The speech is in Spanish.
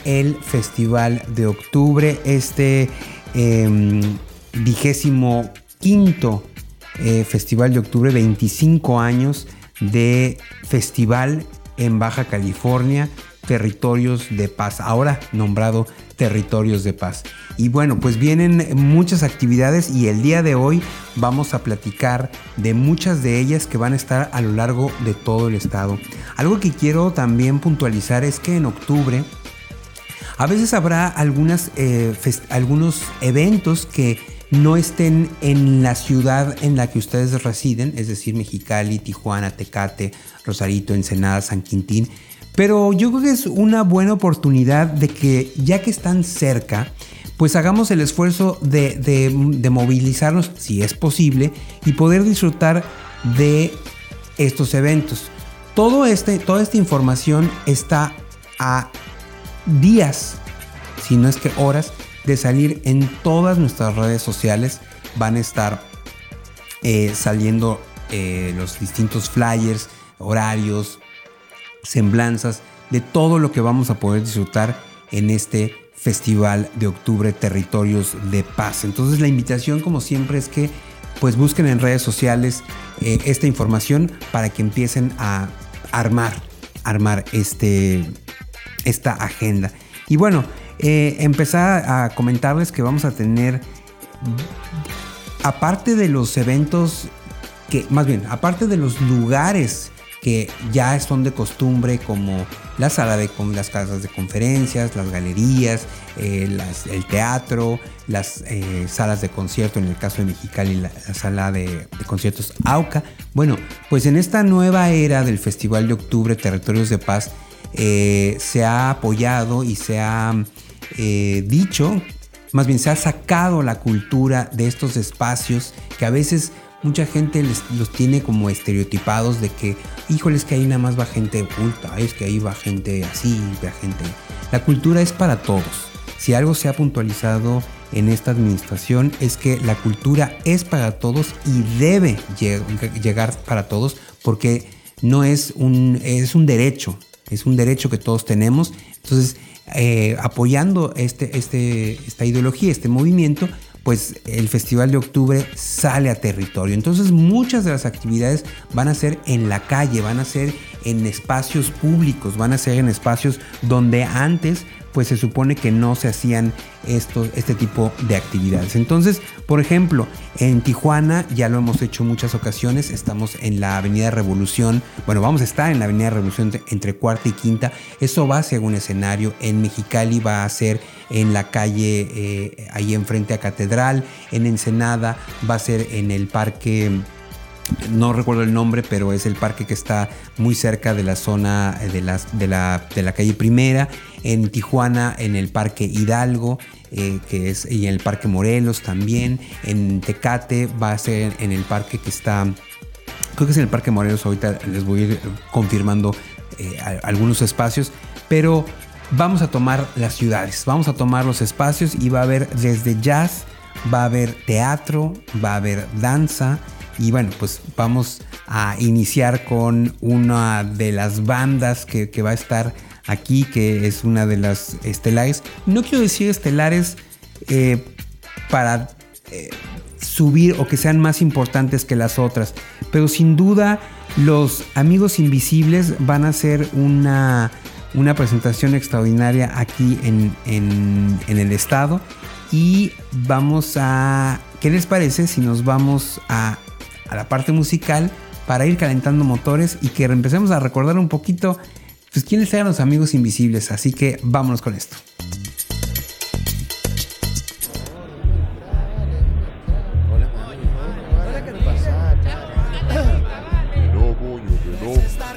el Festival de Octubre, 25º Festival de Octubre, 25 años de festival en Baja California, Territorios de Paz, ahora nombrado Territorios de Paz. Y bueno, pues vienen muchas actividades y el día de hoy vamos a platicar de muchas de ellas que van a estar a lo largo de todo el estado. Algo que quiero también puntualizar es que en octubre a veces habrá algunos eventos que no estén en la ciudad en la que ustedes residen, es decir, Mexicali, Tijuana, Tecate, Rosarito, Ensenada, San Quintín. Pero yo creo que es una buena oportunidad de que, ya que están cerca, pues hagamos el esfuerzo de movilizarnos, si es posible, y poder disfrutar de estos eventos. Toda esta información está a días, si no es que horas, de salir en todas nuestras redes sociales. Van a estar saliendo los distintos flyers, horarios, semblanzas de todo lo que vamos a poder disfrutar en este Festival de Octubre, Territorios de Paz. Entonces la invitación, como siempre, es que pues busquen en redes sociales esta información para que empiecen a armar esta agenda. Y bueno, empezar a comentarles que vamos a tener, aparte de los eventos, aparte de los lugares que ya son de costumbre, como las casas de conferencias, las galerías, el teatro, las salas de concierto, en el caso de Mexicali, la sala de conciertos AUCA. Bueno, pues en esta nueva era del Festival de Octubre, Territorios de Paz, se ha apoyado y se ha se ha sacado la cultura de estos espacios que a veces mucha gente los tiene como estereotipados de que, híjole, es que ahí nada más va gente oculta, es que ahí va gente así, va gente... La cultura es para todos. Si algo se ha puntualizado en esta administración es que la cultura es para todos y debe llegar para todos, porque no es es un derecho que todos tenemos. Entonces, apoyando esta ideología, este movimiento, pues el Festival de Octubre sale a territorio. Entonces muchas de las actividades van a ser en la calle, van a ser en espacios públicos, van a ser en espacios donde antes pues se supone que no se hacían este tipo de actividades. Entonces, por ejemplo, en Tijuana ya lo hemos hecho muchas ocasiones, estamos en la Avenida Revolución, vamos a estar en la Avenida Revolución entre Cuarta y Quinta, eso va a ser un escenario. En Mexicali va a ser en la calle, ahí enfrente a Catedral. En Ensenada va a ser en el parque, no recuerdo el nombre, pero es el parque que está muy cerca de la zona de la calle Primera. En Tijuana, en el Parque Hidalgo, y en el Parque Morelos también. En Tecate va a ser en el parque que está, creo que es en el Parque Morelos. Ahorita les voy a ir confirmando algunos espacios, pero vamos a tomar las ciudades, vamos a tomar los espacios y va a haber desde jazz, va a haber teatro, va a haber danza. Y bueno, pues vamos a iniciar con una de las bandas que va a estar aquí, que es una de las estelares. No quiero decir estelares para subir o que sean más importantes que las otras, pero sin duda los Amigos Invisibles van a hacer una presentación extraordinaria aquí en el estado. Y ¿qué les parece si nos vamos a la parte musical para ir calentando motores y que empecemos a recordar un poquito pues quiénes eran los Amigos Invisibles? Así que vámonos con esto.